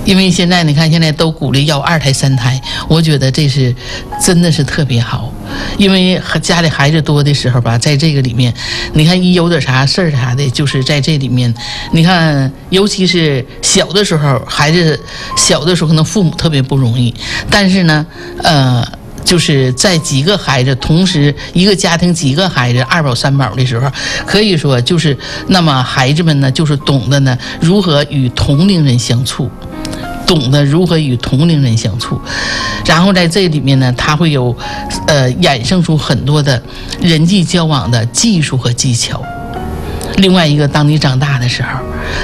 因为现在你看，现在都鼓励要2胎3胎，我觉得这是真的是特别好。因为家里孩子多的时候吧，在这个里面，你看一有点啥事儿啥的，就是在这里面，你看，尤其是小的时候，孩子小的时候，可能父母特别不容易，但是呢，就是在几个孩子同时一个家庭几个孩子2宝3宝的时候，可以说就是那么孩子们呢，就是懂得呢如何与同龄人相处。懂得如何与同龄人相处，然后在这里面呢，他会有衍生出很多的人际交往的技术和技巧。另外一个，当你长大的时候，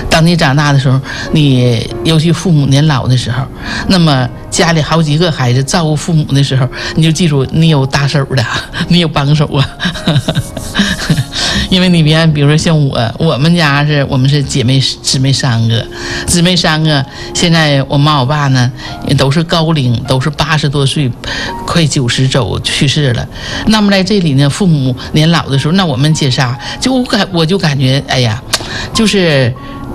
你尤其父母年老的时候，那么家里好几个孩子照顾父母的时候，你就记住你有搭手的，你有帮手啊。因为你比如说像我们家我们是姊妹3个，现在我妈我爸呢也都是高龄，都是80多岁，快90走去世了。那么在这里呢，父母年老的时候，那我们姐仨我就感觉，哎呀，就是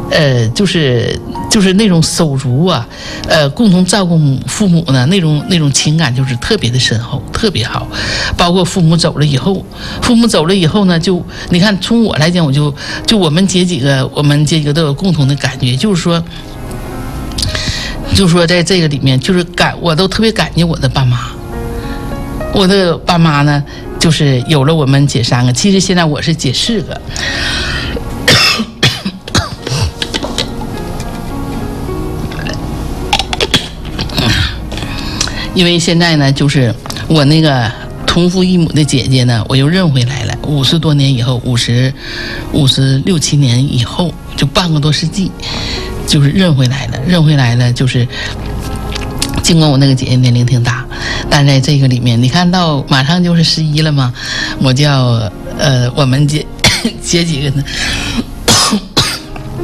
那种手足啊，共同照顾父母呢，那种情感就是特别的深厚，特别好。包括父母走了以后呢，就你看，从我来讲，我们姐几个都有共同的感觉，就是说在这个里面，我都特别感激我的爸妈。我的爸妈呢，就是有了我们姐3个，其实现在我是姐4个。因为现在呢，就是我那个同父异母的姐姐呢，我又认回来了。50多年以后，56、7年以后，就半个多世纪，就是认回来了，就是尽管我那个姐姐年龄挺大，但在这个里面，你看到马上就是11了嘛，我叫我们姐几个呢？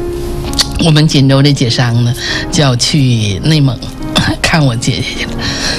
我们锦州的姐3呢，就要去内蒙看我姐姐去了。